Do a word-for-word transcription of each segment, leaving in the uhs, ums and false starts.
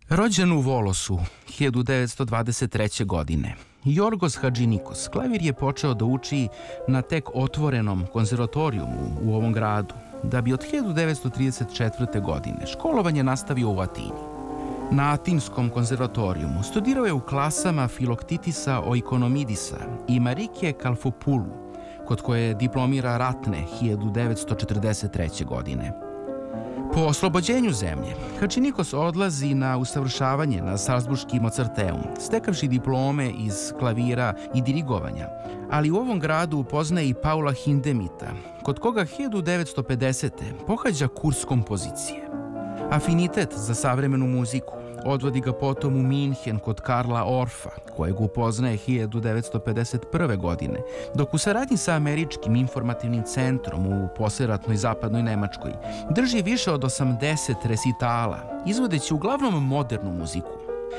Rođen u Volosu hiljadu devetsto dvadeset treće. godine, Jorgos Hadžinikos klavir je počeo da uči na tek otvorenom konzervatorijumu u ovom gradu, da bi od hiljadu devetsto trideset četvrte. godine školovanje nastavio u Atini. Na Atinskom konzervatorijumu studirao je u klasama Filoktitisa Oikonomidisa i Marike Kalfopulu, kod koje diplomira ratne hiljadu devetsto četrdeset treće. godine. Po oslobođenju zemlje, Hadžinikos odlazi na usavršavanje na Salzburški Mozarteum, stekavši diplome iz klavira i dirigovanja, ali u ovom gradu upoznaje i Paula Hindemita, kod koga hiljadu devetsto pedesete. pohađa kurs kompozicije. Afinitet za savremenu muziku odvodi ga potom u Minhen kod Karla Orfa, kojeg upoznaje hiljadu devetsto pedeset prve. godine, dok u saradnji sa Američkim informativnim centrom u posleratnoj zapadnoj Nemačkoj drži više od osamdeset resitala, izvodeći uglavnom modernu muziku.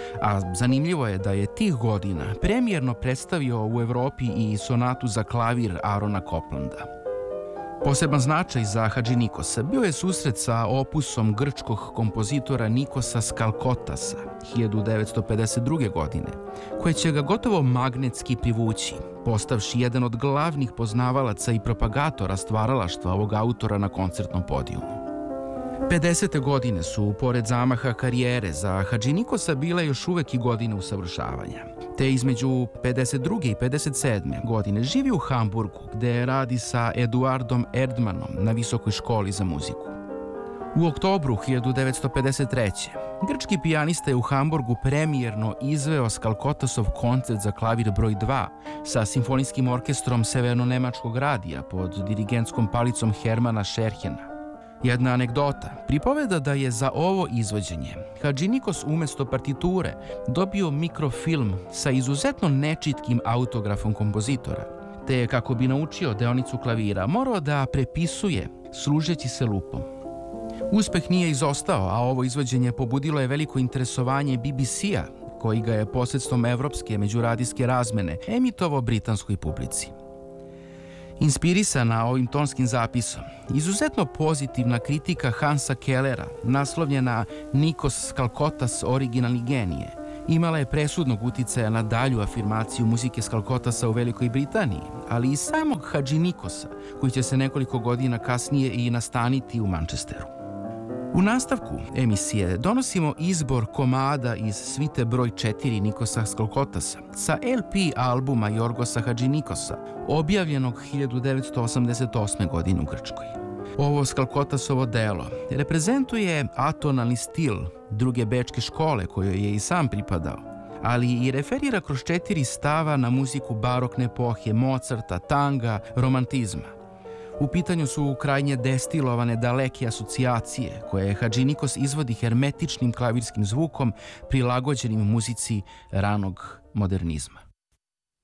A zanimljivo je da je tih godina premijerno predstavio u Evropi i sonatu za klavir Arona Coplanda. Poseban značaj za Hadžinikosa bio je susret sa opusom grčkog kompozitora Nikosa Skalkotasa hiljadu devetsto pedeset druge. godine, koje će ga gotovo magnetski privući, postavši jedan od glavnih poznavalaca i propagatora stvaralaštva ovog autora na koncertnom podijumu. pedesete. godine su, pored zamaha karijere, za Hadžinikosa bile još uvek i godine usavršavanja. Te između pedeset druge. i pedeset sedme. godine živi u Hamburgu, gde radi sa Eduardom Erdmanom na Visokoj školi za muziku. U oktobru hiljadu devetsto pedeset treće. grčki pijanista je u Hamburgu premijerno izveo Skalkotasov koncert za klavir broj dva sa simfonijskim orkestrom Severno-nemačkog radija pod dirigentskom palicom Hermana Šerhena. Jedna anegdota pripoveda da je za ovo izvođenje Hadžinikos umesto partiture dobio mikrofilm sa izuzetno nečitkim autografom kompozitora, te je, kako bi naučio deonicu klavira, morao da prepisuje služeći se lupom. Uspeh nije izostao, a ovo izvođenje pobudilo je veliko interesovanje B B C-a, koji ga je posredstvom evropske međuradijske razmene emitovao britanskoj publici. Inspirisana ovim tonskim zapisom, izuzetno pozitivna kritika Hansa Kellera, naslovljena Nikos Skalkotas originalni genije, imala je presudnog uticaja na dalju afirmaciju muzike Skalkotasa u Velikoj Britaniji, ali i samog Hadžinikosa, koji će se nekoliko godina kasnije i nastaniti u Manchesteru. U nastavku emisije donosimo izbor komada iz svite broj četiri Nikosa Skalkotasa sa L P albuma Jorgosa Hadžinikosa, objavljenog hiljadu devetsto osamdeset osme. godine u Grčkoj. Ovo Skalkotasovo delo reprezentuje atonalni stil druge bečke škole kojoj je i sam pripadao, ali i referira kroz četiri stava na muziku barokne epohe, Mozarta, tanga, romantizma. U pitanju su krajnje destilovane daleke asocijacije koje Hadžinikos izvodi hermetičnim klavirskim zvukom prilagođenim muzici ranog modernizma.